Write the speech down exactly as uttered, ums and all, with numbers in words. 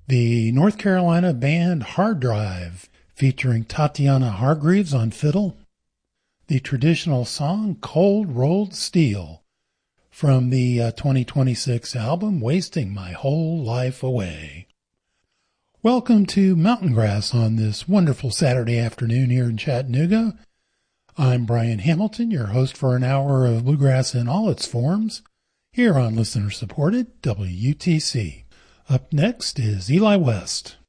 The North Carolina band Hard Drive, featuring Tatiana Hargreaves on fiddle. The traditional song Cold Rolled Steel, from the uh, twenty twenty-six album Wasting My Whole Life Away. Welcome to Mountain Grass on this wonderful Saturday afternoon here in Chattanooga. I'm Brian Hamilton, your host for an hour of bluegrass in all its forms, here on listener-supported W U T C. Up next is Eli West.